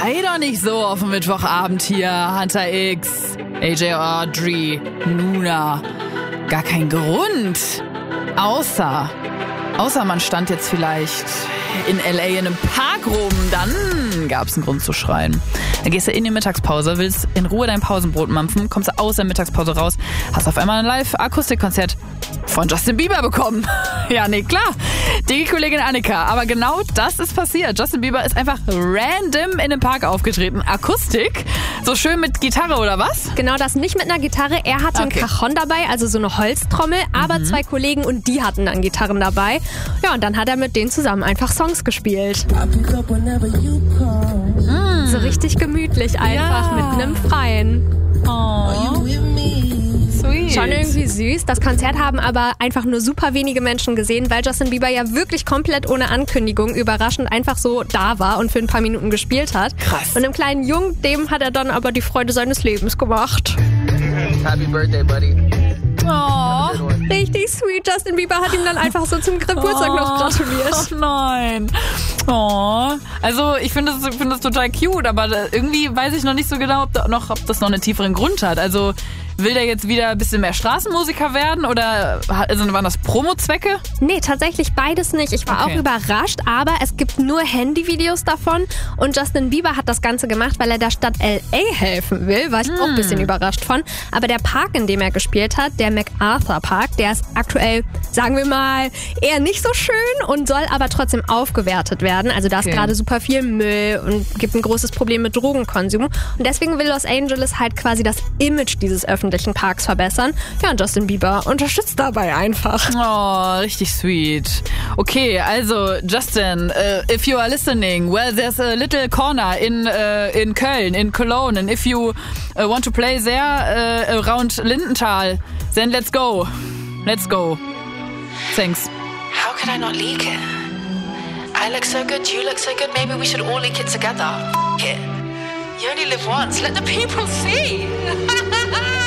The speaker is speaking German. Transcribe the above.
Sei doch nicht so auf dem Mittwochabend hier, Hunter X, AJ Audrey, Luna. Gar kein Grund. Außer man stand jetzt vielleicht in L.A. in einem Park rum, dann gab's einen Grund zu schreien. Da gehst du in die Mittagspause, willst in Ruhe dein Pausenbrot mampfen, kommst du aus der Mittagspause raus, hast auf einmal ein Live-Akustikkonzert von Justin Bieber bekommen. Ja, nee, klar. Die Kollegin Annika. Aber genau das ist passiert. Justin Bieber ist einfach random in den Park aufgetreten. Akustik? So schön mit Gitarre oder was? Genau das, nicht mit einer Gitarre. Er hatte ein Cajon dabei, also so eine Holztrommel, aber 2 Kollegen und die hatten dann Gitarren dabei. Ja, und dann hat er mit denen zusammen einfach Songs gespielt. So richtig gemütlich einfach mit einem Freien. Oh. Sweet. Schon irgendwie süß. Das Konzert haben aber einfach nur super wenige Menschen gesehen, weil Justin Bieber ja wirklich komplett ohne Ankündigung überraschend einfach so da war und für ein paar Minuten gespielt hat. Krass. Und dem kleinen Jungen, dem hat er dann aber die Freude seines Lebens gemacht. Happy birthday, buddy. Oh. Richtig sweet. Justin Bieber hat ihm dann einfach so zum Geburtstag noch gratuliert. Oh nein. Oh. Also ich finde das total cute, aber irgendwie weiß ich noch nicht so genau, ob das noch einen tieferen Grund hat. Also will der jetzt wieder ein bisschen mehr Straßenmusiker werden oder waren das Promo-Zwecke? Nee, tatsächlich beides nicht. Ich war auch überrascht, aber es gibt nur Handyvideos davon und Justin Bieber hat das Ganze gemacht, weil er der Stadt L.A. helfen will, war ich auch ein bisschen überrascht von. Aber der Park, in dem er gespielt hat, der MacArthur Park, der ist aktuell, sagen wir mal, eher nicht so schön und soll aber trotzdem aufgewertet werden. Also da ist gerade super viel Müll und gibt ein großes Problem mit Drogenkonsum. Und deswegen will Los Angeles halt quasi das Image dieses öffentlichen Parks verbessern. Ja, und Justin Bieber unterstützt dabei einfach. Oh, richtig sweet. Okay, also Justin, if you are listening, well, there's a little corner in Köln, in Cologne, and if you want to play there around Lindenthal, then let's go. Let's go. Thanks. How could I not leak it? I look so good, you look so good, maybe we should all leak it together. F*** it. You only live once, let the people see.